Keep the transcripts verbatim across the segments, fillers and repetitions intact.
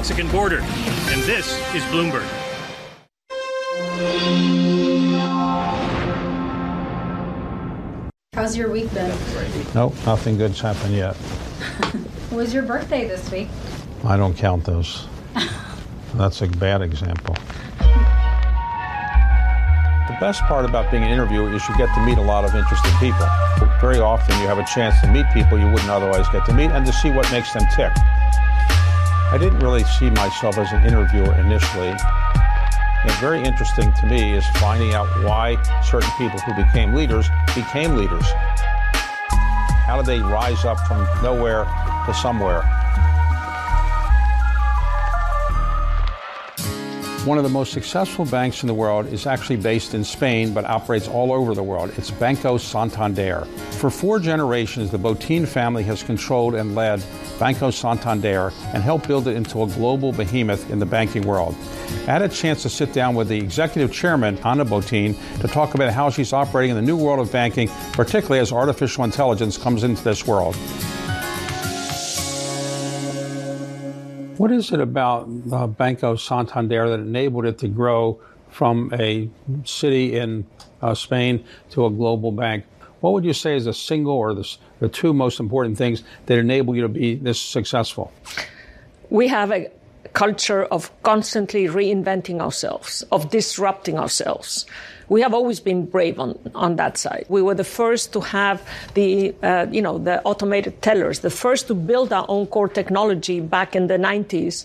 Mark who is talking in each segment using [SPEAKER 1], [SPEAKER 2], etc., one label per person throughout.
[SPEAKER 1] Mexican border. And this is Bloomberg.
[SPEAKER 2] How's your week been?
[SPEAKER 3] Nope, nothing good's happened yet.
[SPEAKER 2] It was your birthday this week.
[SPEAKER 3] I don't count those. That's a bad example. The best part about being an interviewer is you get to meet a lot of interesting people. Very often you have a chance to meet people you wouldn't otherwise get to meet and to see what makes them tick. I didn't really see myself as an interviewer initially. And very interesting to me is finding out why certain people who became leaders became leaders. How did they rise up from nowhere to somewhere? One of the most successful banks in the world is actually based in Spain, but operates all over the world. It's Banco Santander. For four generations, the Botín family has controlled and led Banco Santander and helped build it into a global behemoth in the banking world. I had a chance to sit down with the executive chairman, Ana Botín, to talk about how she's operating in the new world of banking, particularly as artificial intelligence comes into this world. What is it about uh, Banco Santander that enabled it to grow from a city in uh, Spain to a global bank? What would you say is the single or the, the two most important things that enable you to be this successful?
[SPEAKER 4] We have a culture of constantly reinventing ourselves, of disrupting ourselves. We have always been brave on, on that side. We were the first to have the, uh, you know, the automated tellers, the first to build our own core technology back in the nineties,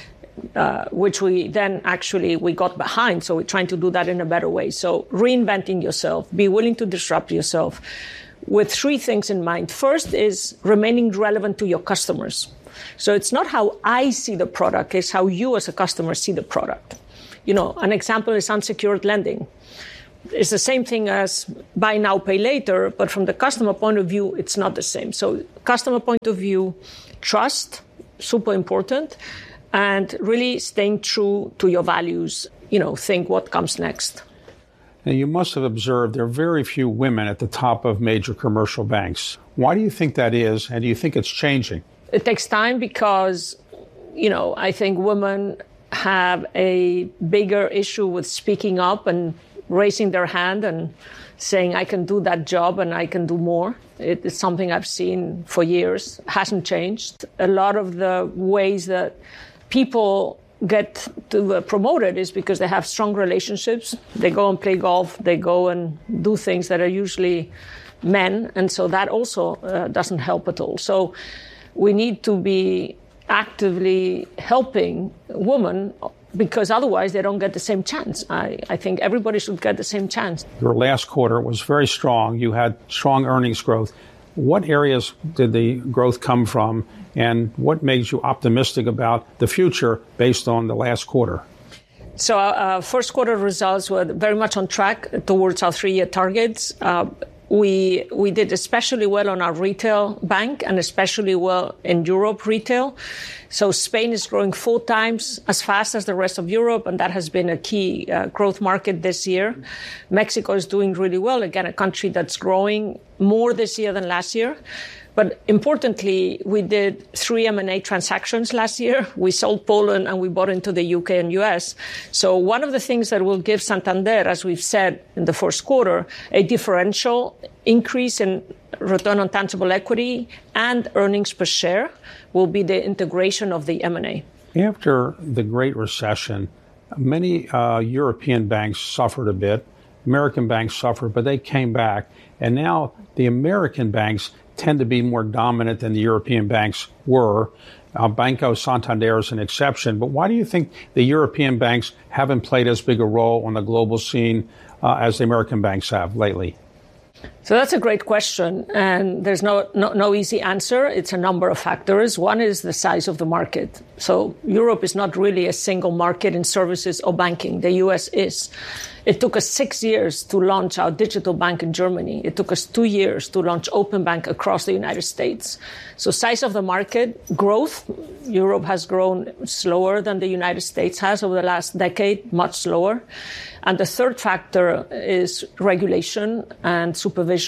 [SPEAKER 4] uh, which we then actually, we got behind. So we're trying to do that in a better way. So reinventing yourself, be willing to disrupt yourself with three things in mind. First is remaining relevant to your customers. So it's not how I see the product, it's how you as a customer see the product. You know, an example is unsecured lending. It's the same thing as buy now, pay later, but from the customer point of view, it's not the same. So customer point of view, trust, super important, and really staying true to your values, you know, think what comes next.
[SPEAKER 3] Now, you must have observed there are very few women at the top of major commercial banks. Why do you think that is, and do you think it's changing?
[SPEAKER 4] It takes time because, you know, I think women have a bigger issue with speaking up and raising their hand and saying, I can do that job and I can do more. It is something I've seen for years, hasn't changed. A lot of the ways that people get to, uh, promoted is because they have strong relationships. They go and play golf. They go and do things that are usually men. And so that also uh, doesn't help at all. So we need to be actively helping women because otherwise they don't get the same chance. I, I think everybody should get the same chance.
[SPEAKER 3] Your last quarter was very strong. You had strong earnings growth. What areas did the growth come from, and what makes you optimistic about the future based on the last quarter?
[SPEAKER 4] So our uh, first quarter results were very much on track towards our three-year targets. Uh, We we did especially well on our retail bank and especially well in Europe retail. So Spain is growing four times as fast as the rest of Europe, and that has been a key uh, growth market this year. Mexico is doing really well, again, a country that's growing more this year than last year. But importantly, we did three M and A transactions last year. We sold Poland and we bought into the U K and U S. So one of the things that will give Santander, as we've said in the first quarter, a differential increase in return on tangible equity and earnings per share will be the integration of the M and A.
[SPEAKER 3] After the Great Recession, many uh, European banks suffered a bit. American banks suffered, but they came back. And now the American banks tend to be more dominant than the European banks were. Uh, Banco Santander is an exception. But why do you think the European banks haven't played as big a role on the global scene uh, as the American banks have lately?
[SPEAKER 4] So that's a great question, and there's no, no no easy answer. It's a number of factors. One is the size of the market. So Europe is not really a single market in services or banking. The U S is. It took us six years to launch our digital bank in Germany. It took us two years to launch Open Bank across the United States. So size of the market, growth, Europe has grown slower than the United States has over the last decade, much slower. And the third factor is regulation and supervision.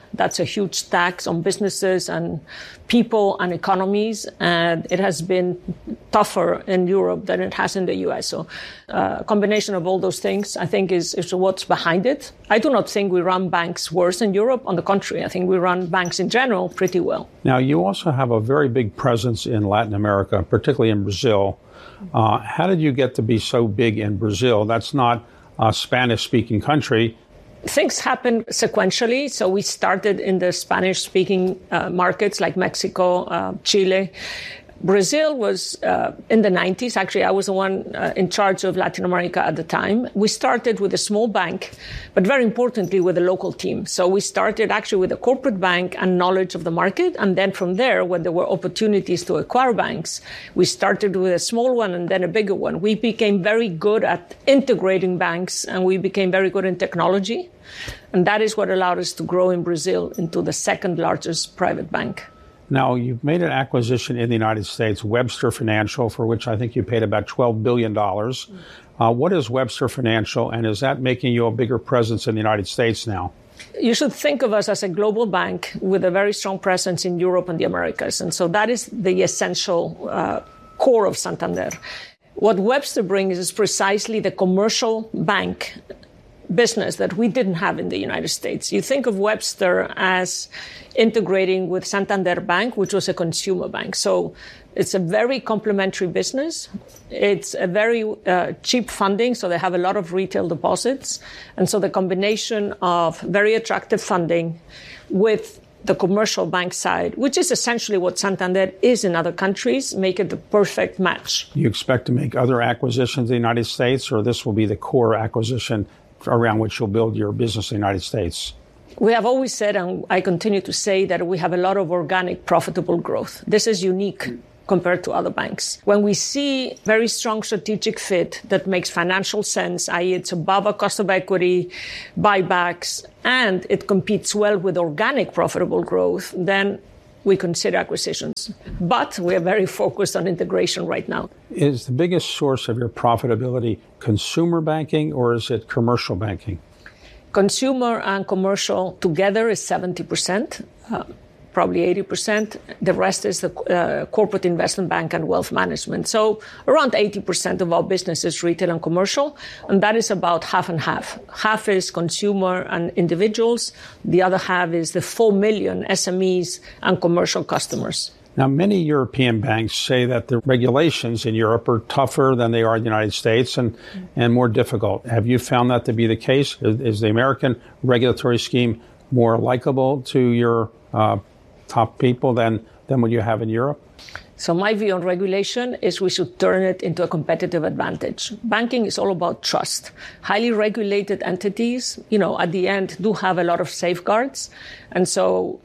[SPEAKER 4] That's a huge tax on businesses and people and economies. And it has been tougher in Europe than it has in the U S. So uh, a combination of all those things, I think, is, is what's behind it. I do not think we run banks worse in Europe. On the contrary, I think we run banks in general pretty well.
[SPEAKER 3] Now, you also have a very big presence in Latin America, particularly in Brazil. Uh, how did you get to be so big in Brazil? That's not a Spanish-speaking country.
[SPEAKER 4] Things happen sequentially. So we started in the Spanish-speaking uh, markets like Mexico, uh, Chile. Brazil was uh, in the nineties. Actually, I was the one uh, in charge of Latin America at the time. We started with a small bank, but very importantly with a local team. So we started actually with a corporate bank and knowledge of the market. And then from there, when there were opportunities to acquire banks, we started with a small one and then a bigger one. We became very good at integrating banks, and we became very good in technology. And that is what allowed us to grow in Brazil into the second largest private bank.
[SPEAKER 3] Now, you've made an acquisition in the United States, Webster Financial, for which I think you paid about twelve billion dollars. Uh, what is Webster Financial, and is that making you a bigger presence in the United States now?
[SPEAKER 4] You should think of us as a global bank with a very strong presence in Europe and the Americas. And so that is the essential uh, core of Santander. What Webster brings is precisely the commercial bank business that we didn't have in the United States. You think of Webster as integrating with Santander Bank, which was a consumer bank. So it's a very complementary business. It's a very uh, cheap funding, so they have a lot of retail deposits. And so the combination of very attractive funding with the commercial bank side, which is essentially what Santander is in other countries, make it the perfect match.
[SPEAKER 3] Do you expect to make other acquisitions in the United States, or this will be the core acquisition around which you'll build your business in the United States?
[SPEAKER 4] We have always said, and I continue to say, that we have a lot of organic, profitable growth. This is unique compared to other banks. When we see very strong strategic fit that makes financial sense, that is it's above our cost of equity, buybacks, and it competes well with organic, profitable growth, then we consider acquisitions. But we are very focused on integration right now.
[SPEAKER 3] Is the biggest source of your profitability consumer banking, or is it commercial banking?
[SPEAKER 4] Consumer and commercial together is seventy percent, uh, probably eighty percent. The rest is the uh, corporate investment bank and wealth management. So around eighty percent of our business is retail and commercial, and that is about half and half. Half is consumer and individuals. The other half is the four million S M Es and commercial customers.
[SPEAKER 3] Now, many European banks say that the regulations in Europe are tougher than they are in the United States and, and more difficult. Have you found that to be the case? Is, is the American regulatory scheme more likable to your uh, top people than, than what you have in Europe?
[SPEAKER 4] So my view on regulation is we should turn it into a competitive advantage. Banking is all about trust. Highly regulated entities, you know, at the end do have a lot of safeguards. And so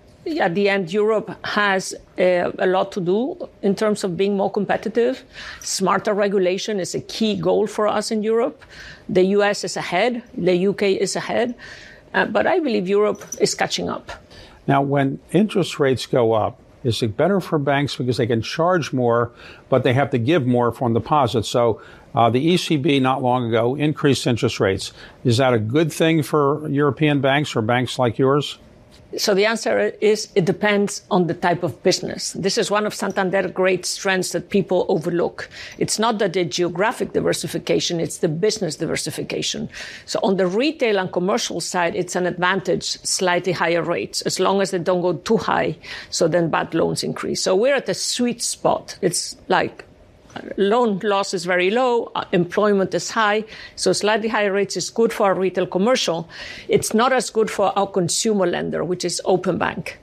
[SPEAKER 4] at the end, Europe has uh, a lot to do in terms of being more competitive. Smarter regulation is a key goal for us in Europe. The U S is ahead. The U K is ahead. Uh, but I believe Europe is catching up.
[SPEAKER 3] Now, when interest rates go up, is it better for banks because they can charge more, but they have to give more from deposits? So uh, the E C B not long ago increased interest rates. Is that a good thing for European banks or banks like yours?
[SPEAKER 4] So the answer is it depends on the type of business. This is one of Santander's great strengths that people overlook. It's not that the geographic diversification, it's the business diversification. So on the retail and commercial side, it's an advantage, slightly higher rates, as long as they don't go too high, so then bad loans increase. So we're at a sweet spot. It's like loan loss is very low, employment is high, so slightly higher rates is good for our retail commercial. It's not as good for our consumer lender, which is Open Bank.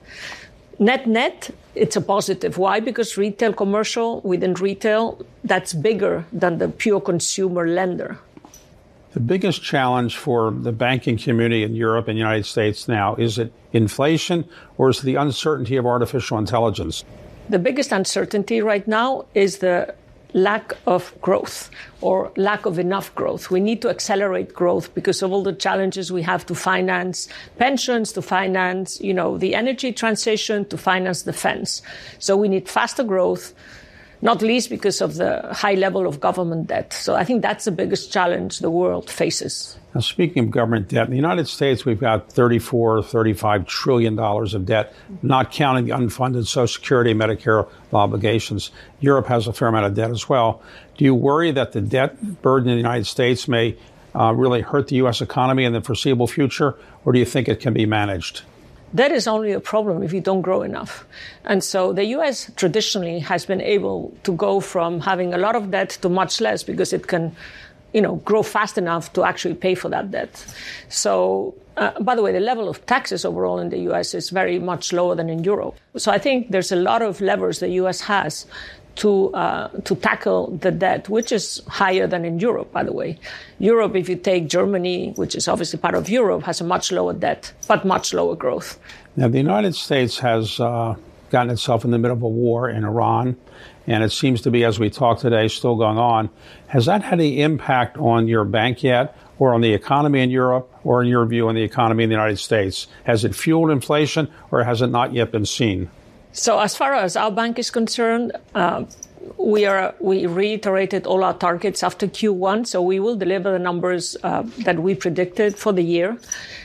[SPEAKER 4] Net net, it's a positive. Why? Because retail commercial within retail, that's bigger than the pure consumer lender.
[SPEAKER 3] The biggest challenge for the banking community in Europe and the United States now, is it inflation or is it the uncertainty of artificial intelligence?
[SPEAKER 4] The biggest uncertainty right now is the lack of growth or lack of enough growth. We need to accelerate growth because of all the challenges we have to finance pensions, to finance, you know, the energy transition, to finance defense. So we need faster growth. not least because of the high level of government debt. So I think that's the biggest challenge the world faces.
[SPEAKER 3] Now, speaking of government debt, in the United States, we've got thirty-four, thirty-five trillion dollars of debt, not counting the unfunded Social Security, Medicare obligations. Europe has a fair amount of debt as well. Do you worry that the debt burden in the United States may uh, really hurt the U S economy in the foreseeable future, or do you think it can be managed?
[SPEAKER 4] That is only a problem if you don't grow enough. And so the U S traditionally has been able to go from having a lot of debt to much less because it can, you know, grow fast enough to actually pay for that debt. So, uh, by the way, the level of taxes overall in the U S is very much lower than in Europe. So I think there's a lot of levers the U S has to uh, to tackle the debt, which is higher than in Europe, by the way. Europe, if you take Germany, which is obviously part of Europe, has a much lower debt, but much lower growth.
[SPEAKER 3] Now, the United States has uh, gotten itself in the middle of a war in Iran, and it seems to be, as we talk today, still going on. Has that had any impact on your bank yet, or on the economy in Europe, or in your view on the economy in the United States? Has it fueled inflation, or has it not yet been seen?
[SPEAKER 4] So as far as our bank is concerned, uh, we are we reiterated all our targets after Q one, so we will deliver the numbers uh, that we predicted for the year.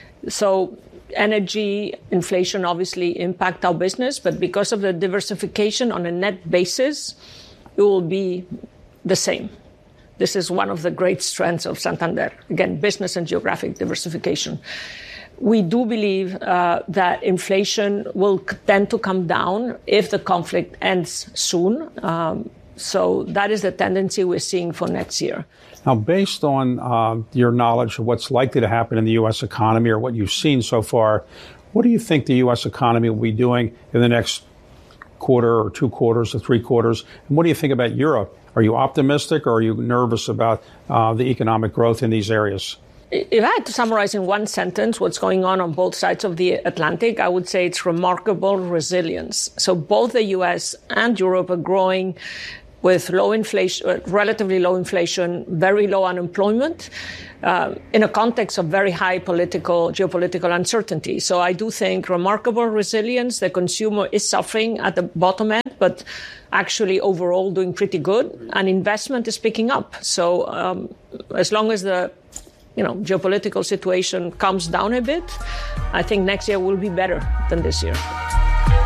[SPEAKER 4] So energy, inflation obviously impact our business, but because of the diversification on a net basis, it will be the same. This is one of the great strengths of Santander. Again, business and geographic diversification. We do believe uh, that inflation will tend to come down if the conflict ends soon. Um, so that is the tendency we're seeing for next year.
[SPEAKER 3] Now, based on uh, your knowledge of what's likely to happen in the U S economy or what you've seen so far, what do you think the U S economy will be doing in the next quarter or two quarters or three quarters? And what do you think about Europe? Are you optimistic or are you nervous about uh, the economic growth in these areas?
[SPEAKER 4] If I had to summarize in one sentence what's going on on both sides of the Atlantic, I would say it's remarkable resilience. So both the U S and Europe are growing with low inflation, relatively low inflation, very low unemployment, uh, in a context of very high political, geopolitical uncertainty. So I do think remarkable resilience. The consumer is suffering at the bottom end, but actually overall doing pretty good. And investment is picking up. So um, as long as the you know, geopolitical situation calms down a bit, I think next year will be better than this year.